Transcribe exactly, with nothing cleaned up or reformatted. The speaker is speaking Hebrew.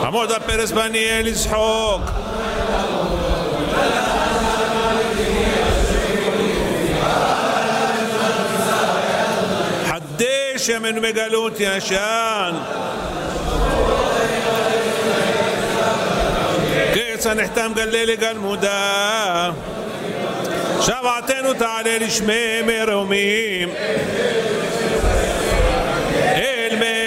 עמוד הפרס בניאל לצחוק חדש ימינו מגלות ישן קץ הנחתם גלה לגל מודע שבעתנו תעלה לשמי מרומים אל מי